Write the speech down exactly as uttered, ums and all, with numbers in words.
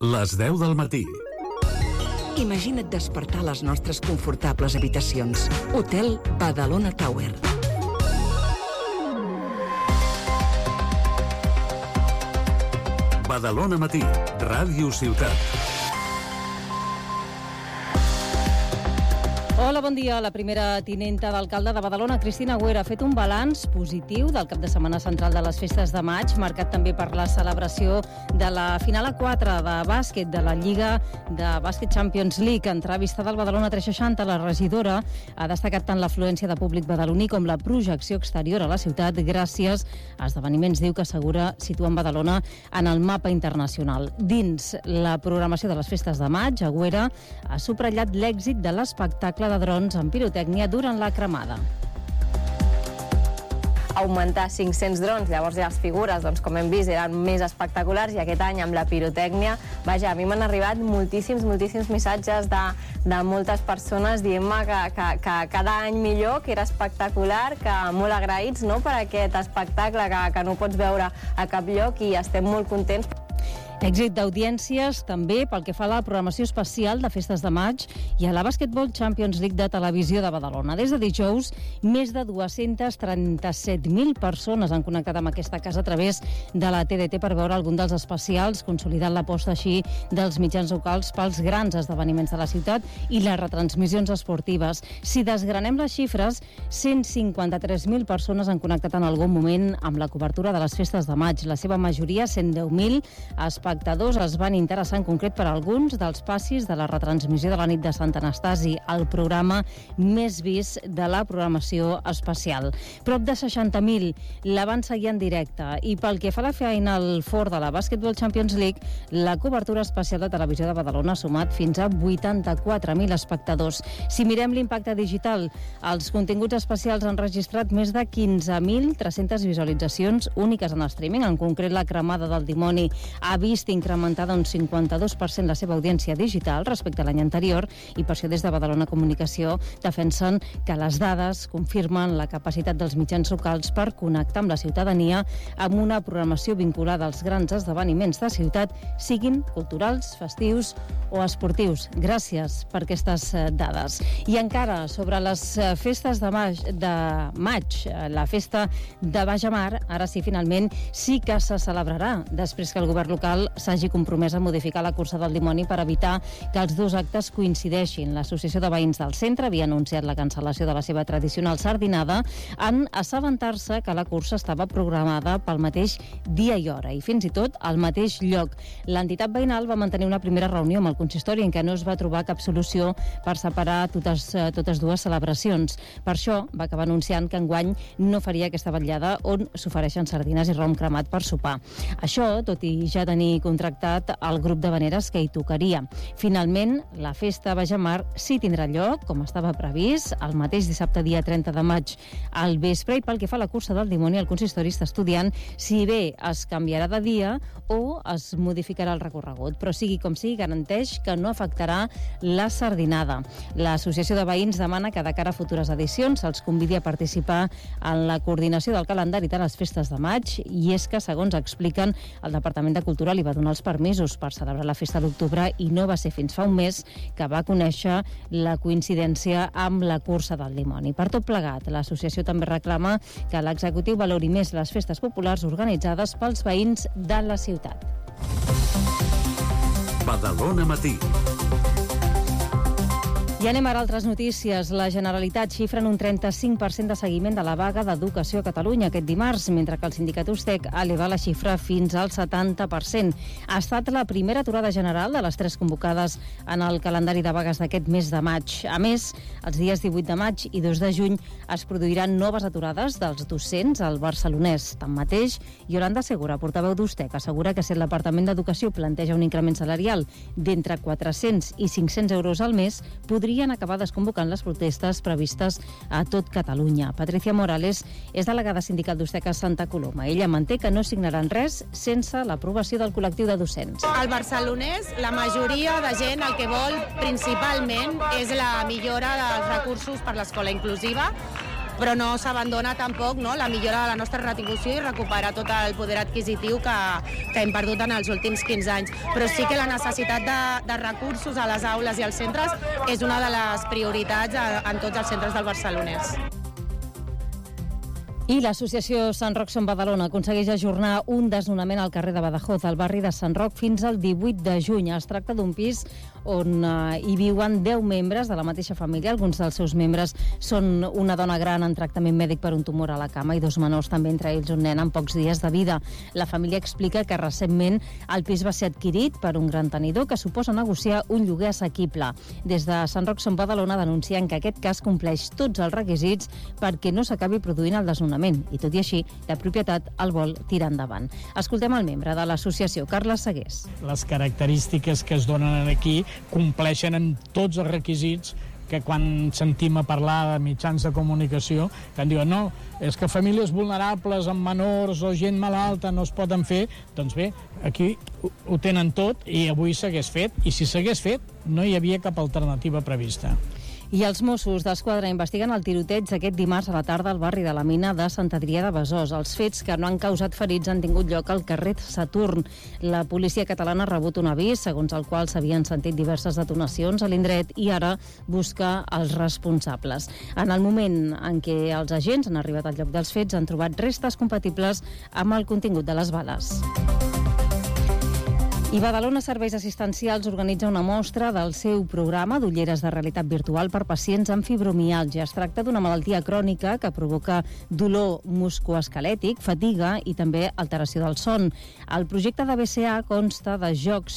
Les deu del matí. Imagina't despertar a les nostres confortables habitacions. Hotel Badalona Tower. Badalona Matí, Ràdio Ciutat. Hola, bon dia. La primera tinenta d'alcalde de Badalona, Cristina Agüera, ha fet un balanç positiu del cap de setmana central de les festes de maig, marcat també per la celebració de la final a quatre de bàsquet de la Lliga de Bàsquet Champions League. Entrevista del Badalona tres seixanta, la regidora ha destacat tant l'afluència de públic badaloní com la projecció exterior a la ciutat gràcies a esdeveniments, diu, que assegura situen Badalona en el mapa internacional. Dins la programació de les festes de maig, Agüera ha subratllat l'èxit de l'espectacle de drons amb pirotècnia durant la cremada. Augmentar cinc-cents drons, llavors ja les figures, doncs, com hem vist, eren més espectaculars, i aquest any amb la pirotècnia, vaja, a mi m'han arribat moltíssims, moltíssims missatges de, de moltes persones dient-me que, que, que cada any millor, que era espectacular, que molt agraïts, no?, per aquest espectacle que, que no pots veure a cap lloc, i estem molt contents. Èxit d'audiències també pel que fa a la programació especial de festes de maig i a la Basketball Champions League de Televisió de Badalona. Des de dijous, més de dues-centes trenta-set mil persones han connectat amb aquesta casa a través de la T D T per veure algun dels especials, consolidant l'aposta així dels mitjans locals pels grans esdeveniments de la ciutat i les retransmissions esportives. Si desgranem les xifres, cent cinquanta-tres mil persones han connectat en algun moment amb la cobertura de les festes de maig. La seva majoria, cent deu mil espectadors, es van interessar en concret per alguns dels passis de la retransmissió de la nit de Sant Anastasi, el programa més vist de la programació especial. Prop de seixanta mil la van seguir en directe, i pel que fa a la feina al forn de la Basketball Champions League, la cobertura especial de Televisió de Badalona ha sumat fins a vuitanta-quatre mil espectadors. Si mirem l'impacte digital, els continguts especials han registrat més de quinze mil tres-centes visualitzacions úniques en streaming. En concret, la cremada del dimoni ha vist incrementada un cinquanta-dos per cent la seva audiència digital respecte a l'any anterior, i per això des de Badalona Comunicació defensen que les dades confirmen la capacitat dels mitjans locals per connectar amb la ciutadania amb una programació vinculada als grans esdeveniments de ciutat, siguin culturals, festius o esportius. Gràcies per aquestes dades. I encara sobre les festes de maig, de maig la festa de Bajamar, ara sí, finalment, sí que se celebrarà, després que el govern local s'hagi compromès a modificar la cursa del dimoni per evitar que els dos actes coincideixin. L'Associació de Veïns del Centre havia anunciat la cancel·lació de la seva tradicional sardinada en assabentar-se que la cursa estava programada pel mateix dia i hora, i fins i tot al mateix lloc. L'entitat veïnal va mantenir una primera reunió amb el consistori en què no es va trobar cap solució per separar totes, totes dues celebracions. Per això va acabar anunciant que enguany no faria aquesta vetllada on s'ofereixen sardines i rom cremat per sopar. Això, tot i ja tenir contractat el grup de veneres que hi tocaria. Finalment, la festa a Bajamar sí tindrà lloc, com estava previst, el mateix dissabte, dia trenta de maig, al vespre, i pel que fa a la cursa del dimoni, el consistori està estudiant si bé es canviarà de dia o es modificarà el recorregut, però sigui com sigui, garanteix que no afectarà la sardinada. L'Associació de Veïns demana que de cara a futures edicions se'ls convidi a participar en la coordinació del calendari de les festes de maig, i és que, segons expliquen, el Departament de Cultura li va donar els permisos per celebrar la festa d'octubre, i no va ser fins fa un mes que va conèixer la coincidència amb la cursa del dimoni. Per tot plegat, l'associació també reclama que l'executiu valori més les festes populars organitzades pels veïns de la ciutat. Badalona Matí. I anem ara a altres notícies. La Generalitat xifra en un trenta-cinc per cent de seguiment de la vaga d'educació a Catalunya aquest dimarts, mentre que el sindicat Ustec ha elevat la xifra fins al setanta per cent. Ha estat la primera aturada general de les tres convocades en el calendari de vagues d'aquest mes de maig. A més, els dies divuit de maig i dos de juny es produiran noves aturades dels docents al Barcelonès. Tanmateix, Yolanda Segura, portaveu d'Ustec, assegura que si el Departament d'Educació planteja un increment salarial d'entre quatre-cents i cinc-cents euros al mes, podria acabar desconvocant les protestes previstes a tot Catalunya. Patricia Morales és delegada sindical d'Ustec a Santa Coloma. Ella manté que no signaran res sense l'aprovació del col·lectiu de docents. Al Barcelonès, la majoria de gent el que vol principalment és la millora dels recursos per l'escola inclusiva, però no s'abandona tampoc, no?, la millora de la nostra retribució i recuperar tot el poder adquisitiu que, que hem perdut en els últims quinze anys. Però sí que la necessitat de, de recursos a les aules i als centres és una de les prioritats en tots els centres del Barcelonès. I l'associació Sant Roc Som Badalona aconsegueix ajornar un desnonament al carrer de Badajoz, al barri de Sant Roc, fins al divuit de juny. Es tracta d'un pis on uh, hi viuen deu membres de la mateixa família. Alguns dels seus membres són una dona gran en tractament mèdic per un tumor a la cama i dos menors, també entre ells un nen amb pocs dies de vida. La família explica que recentment el pis va ser adquirit per un gran tenidor que suposa negociar un lloguer assequible. Des de Sant Roc Som Badalona denuncien que aquest cas compleix tots els requisits perquè no s'acabi produint el desnonament. I tot i així, la propietat el vol tirar endavant. Escoltem el membre de l'associació, Carles Segués. Les característiques que es donen aquí compleixen en tots els requisits que quan sentim a parlar de mitjans de comunicació, que en diuen no, és que famílies vulnerables amb menors o gent malalta no es poden fer, doncs bé, aquí ho tenen tot i avui s'hagués fet, i si s'hagués fet no hi havia cap alternativa prevista. I els Mossos d'Esquadra investiguen el tiroteig aquest dimarts a la tarda al barri de la Mina de Sant Adrià de Besòs. Els fets que no han causat ferits han tingut lloc al carrer Saturn. La policia catalana ha rebut un avís, segons el qual s'havien sentit diverses detonacions a l'indret i ara busca els responsables. En el moment en què els agents han arribat al lloc dels fets han trobat restes compatibles amb el contingut de les bales. I Badalona Serveis Assistencials organitza una mostra del seu programa d'ulleres de realitat virtual per pacients amb fibromiàlgia. Es tracta d'una malaltia crònica que provoca dolor musculoesquelètic, fatiga i també alteració del son. El projecte de B C A consta de jocs